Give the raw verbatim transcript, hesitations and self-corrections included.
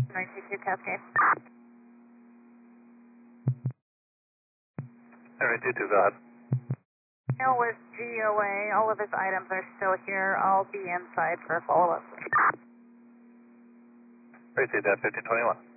nine two two Cascade. nine two two, go ahead. Neil with G O A, all of his items are still here. I'll be inside for a follow-up. Receive that, fifteen twenty-one.